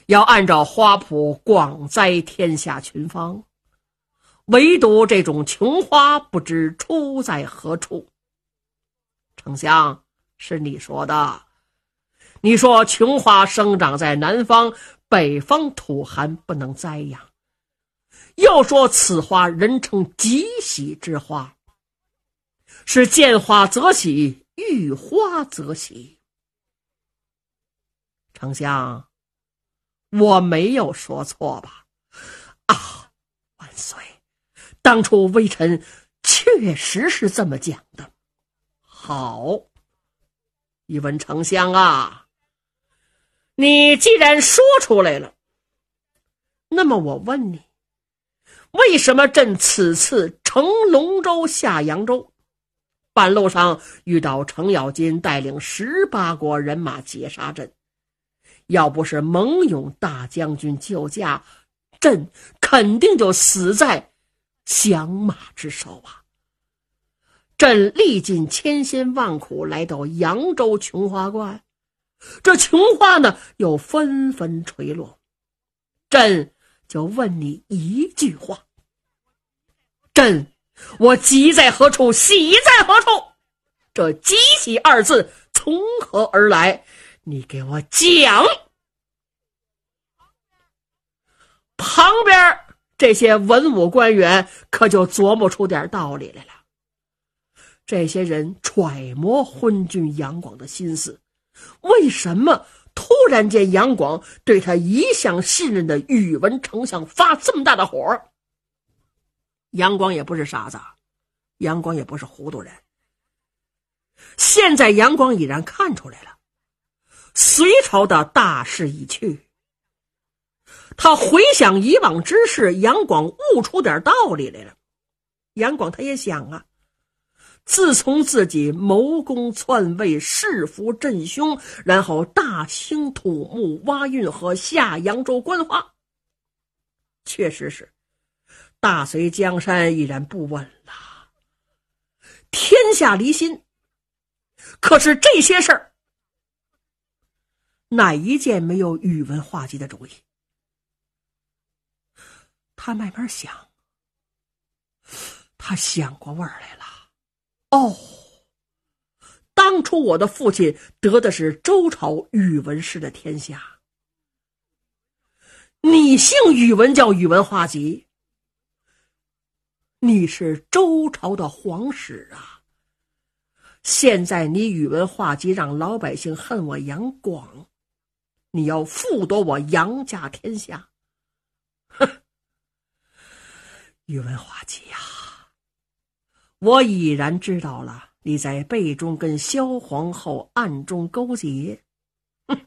要按照花圃广栽天下群芳，唯独这种琼花不知出在何处。丞相，是你说的，你说琼花生长在南方，北方土寒不能栽养，又说此花人称吉喜之花，是见花则喜，遇花则喜。丞相，我没有说错吧？啊，万岁，当初微臣确实是这么讲的。好，一问丞相啊，你既然说出来了，那么我问你，为什么朕此次乘龙舟下扬州，半路上遇到程咬金带领18国人马截杀朕？要不是蒙勇大将军救驾，朕肯定就死在响马之手啊！朕历尽千辛万苦来到扬州琼花观，这琼花呢又纷纷垂落，朕就问你一句话，朕我急在何处，喜在何处？这吉喜二字从何而来？你给我讲。旁边这些文武官员可就琢磨出点道理来了。这些人揣摩昏君杨广的心思，为什么突然间杨广对他一向信任的宇文丞相发这么大的火？杨广也不是傻子，杨广也不是糊涂人。现在杨广已然看出来了，隋朝的大势已去。他回想以往之事，杨广悟出点道理来了。杨广他也想啊，自从自己谋功篡位，弑父振兄，然后大兴土木，挖运河，下扬州观花，确实是大隋江山已然不稳了，天下离心。可是这些事儿哪一件没有宇文化及的主意？他慢慢想，他想过味儿来了。哦，当初我的父亲得的是周朝宇文氏的天下，你姓宇文，叫宇文化及，你是周朝的皇室啊。现在你宇文化及让老百姓恨我杨广，你要复夺我杨家天下。哼，宇文化及呀，我已然知道了，你在背中跟萧皇后暗中勾结。哼，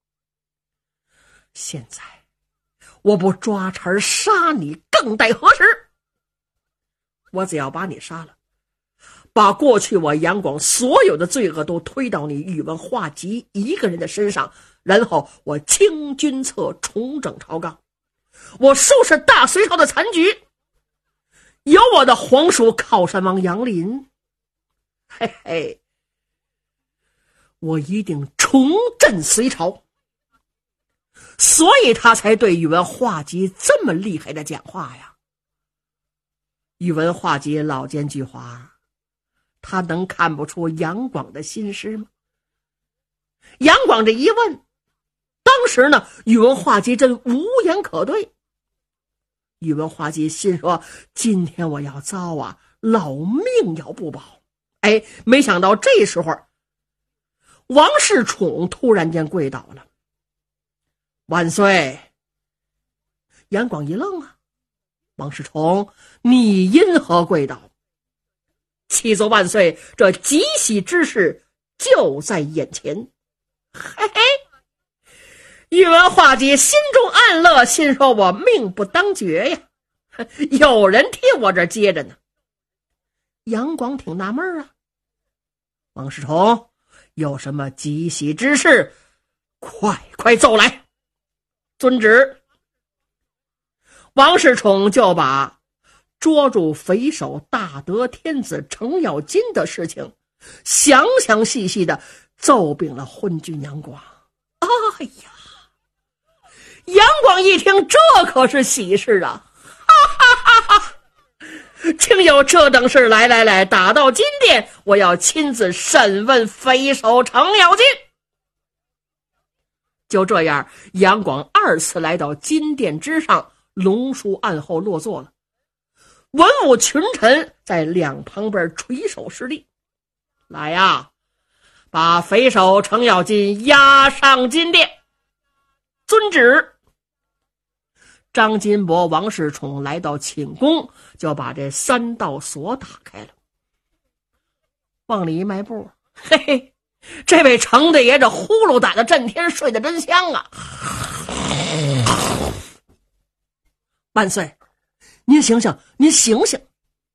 现在我不抓茬杀你，更待何时？我只要把你杀了，把过去我杨广所有的罪恶都推到你宇文化及一个人的身上，然后我清君侧，重整朝纲，我收拾大隋朝的残局，有我的皇叔靠山王杨林，嘿嘿，我一定重振隋朝。所以他才对宇文化及这么厉害的讲话呀。宇文化及老奸巨猾，他能看不出杨广的心思吗？杨广这一问，当时呢，宇文化及真无言可对。宇文化及心说，今天我要遭啊，老命要不保。哎，没想到这时候王世充突然间跪倒了。万岁！杨广一愣啊，王世充，你因何跪倒？启奏万岁，这吉喜之事就在眼前。嘿嘿，宇文化及心中暗乐，心说我命不当绝呀，有人替我这接着呢。杨广挺纳闷啊，王世充，有什么吉喜之事，快奏来。遵旨。王世充就把捉住匪首大德天子程咬金的事情详详细细的奏禀了昏君杨广。哎呀， 广一听，这可是喜事啊！哈哈哈哈！竟有这等事！来，打到金殿，我要亲自审问匪首程咬金。就这样，杨广2次来到金殿之上，龙书案后落座了。文武群臣在两旁边垂手施礼。来呀，把匪首程咬金押上金殿。遵旨。张金伯、王世充来到寝宫，就把这3道锁打开了。往里一迈步，嘿嘿，这位程大爷这呼噜打的震天，睡得真香啊！万岁，您醒醒，您醒醒！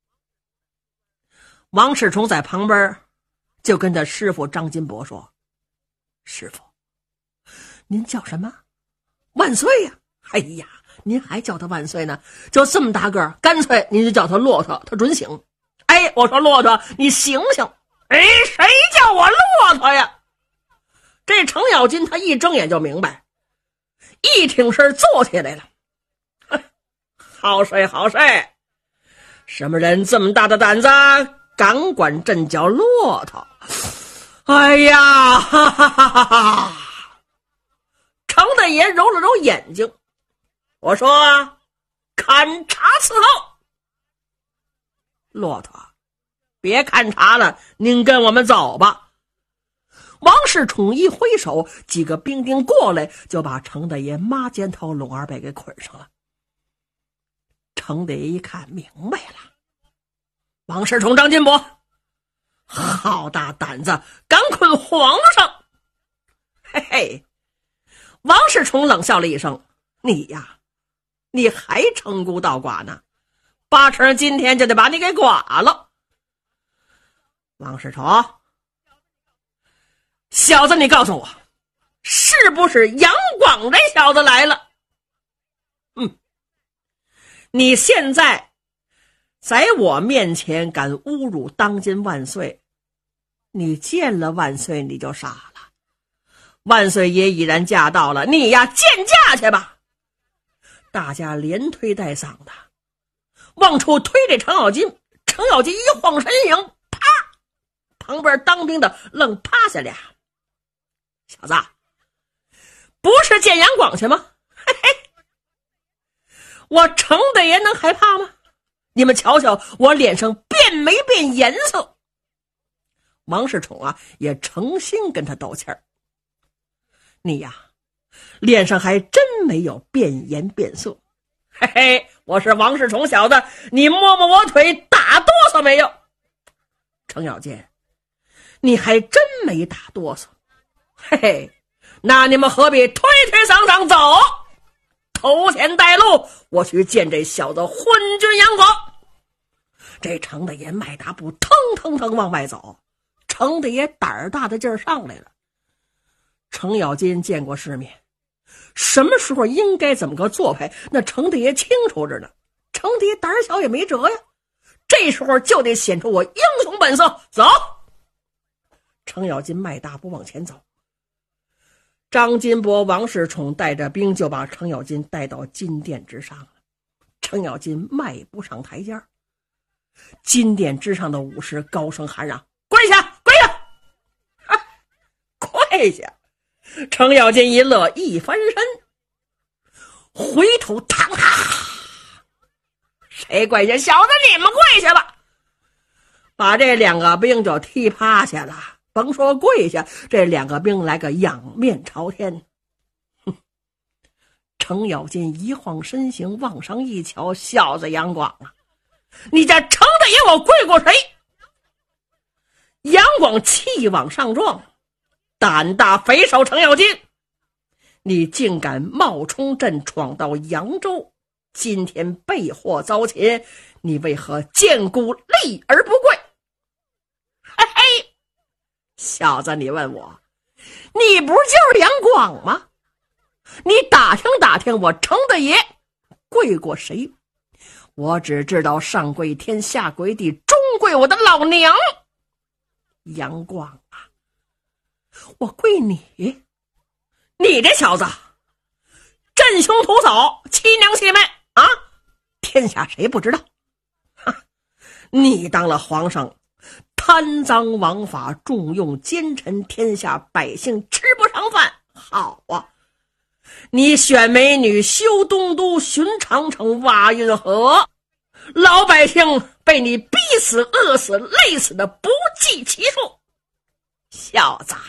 王世充在旁边就跟他师傅张金伯说：“师傅，您叫什么？万岁呀！哎呀，您还叫他万岁呢？就这么大个，干脆您就叫他骆驼，他准醒。哎，我说骆驼，你醒醒！哎，谁叫我骆驼呀？”这程咬金他一睁眼就明白，一挺身坐起来了。好睡好睡，什么人这么大的胆子，敢管朕叫骆驼？哎呀，哈哈哈哈哈！程大爷揉了揉眼睛，我说：“勘察伺候。”骆驼，别勘察了，您跟我们走吧。王世充一挥手，几个兵丁过来，就把程大爷抹肩头、龙二背给捆上了。程大爷一看明白了，王世充、张金伯，好大胆子，敢捆皇上！嘿嘿，王世充冷笑了一声：“你呀，你还称孤道寡呢，八成今天就得把你给剐了。”王世充，小子，你告诉我，是不是杨广这小子来了？你现在在我面前敢侮辱当今万岁，你见了万岁你就傻了。万岁爷已然驾到了，你呀见驾去吧。大家连推带搡的往出推这程咬金，程咬金一晃身影，啪，旁边当兵的愣趴下俩。小子，不是见杨广去吗？嘿嘿，我程大爷能害怕吗？你们瞧瞧我脸上变没变颜色？王世充啊也诚心跟他斗气儿。你呀脸上还真没有变颜变色。嘿嘿，我是王世充小子，你摸摸我腿打哆嗦没有？程咬金，你还真没打哆嗦。嘿嘿，那你们何必推推搡搡走？头前带路，我去见这小子昏君杨广。这程大爷迈大步腾腾腾往外走，程大爷胆儿大的劲儿上来了。程咬金见过世面，什么时候应该怎么个做派，那程大爷清楚着呢。程大爷胆儿小也没辙呀，这时候就得显出我英雄本色。走！程咬金迈大步往前走。张金伯、王世充带着兵就把程咬金带到金殿之上了。程咬金迈步上台阶，金殿之上的武士高声喊嚷：“跪下，跪下！”跪下！程咬金一乐，一翻身，回头嘡哈，谁跪下？小子，你们跪下吧！把这两个兵就踢趴下了。甭说跪下，这两个兵来个仰面朝天。程咬金一晃身形，往上一瞧，小子杨广啊，你家程大爷我跪过谁？杨广气往上撞，胆大匪首程咬金，你竟敢冒充朕闯到扬州，今天被祸遭擒，你为何见故立而不跪？嘿嘿，小子，你问我，你不就是杨广吗？你打听打听我程大爷跪过谁？我只知道上跪天，下跪地，中跪我的老娘杨广啊！我跪你，你这小子，朕混凶屠嫂，欺娘欺妹啊！天下谁不知道？你当了皇上，贪赃枉法，重用奸臣，天下百姓吃不上饭。好啊，你选美女，修东都，巡长城，挖运河，老百姓被你逼死、饿死、累死的不计其数。小子，